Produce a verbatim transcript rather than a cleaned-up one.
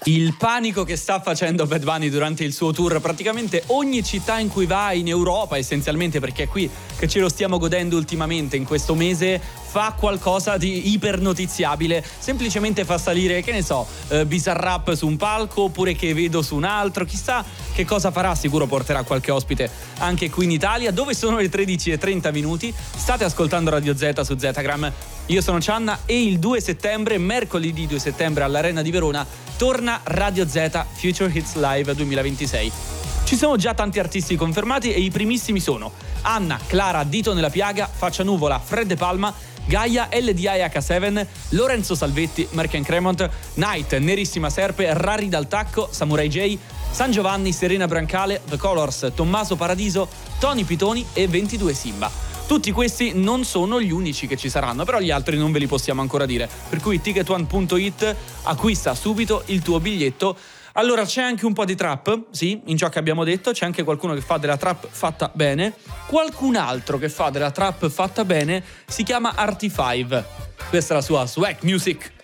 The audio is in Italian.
Il panico che sta facendo Bad Bunny durante il suo tour, praticamente ogni città in cui va in Europa, essenzialmente, perché è qui che ce lo stiamo godendo ultimamente in questo mese, fa qualcosa di ipernotiziabile, semplicemente fa salire, che ne so, eh, Bizarrap su un palco oppure Che Vedo su un altro, chissà che cosa farà, sicuro porterà qualche ospite anche qui in Italia. Dove sono le tredici e trenta minuti, state ascoltando Radio Z su Zetagram, io sono Cianna e il due settembre, mercoledì due settembre all'Arena di Verona, torna Radio Z Future Hits Live duemilaventisei. Ci sono già tanti artisti confermati e i primissimi sono Anna, Clara, Dito nella Piaga, Faccia Nuvola, Fred De Palma, Gaia, L D I H sette, Lorenzo Salvetti, Mark and Cremont, Night, Nerissima Serpe, Rari dal Tacco, Samurai J, San Giovanni, Serena Brancale, The Colors, Tommaso Paradiso, Tony Pitoni e ventidue Simba. Tutti questi non sono gli unici che ci saranno, però gli altri non ve li possiamo ancora dire. Per cui ticket one punto it, acquista subito il tuo biglietto. Allora, c'è anche un po' di trap, sì, in ciò che abbiamo detto, c'è anche qualcuno che fa della trap fatta bene. Qualcun altro che fa della trap fatta bene si chiama Arty five. Questa è la sua Swag Music.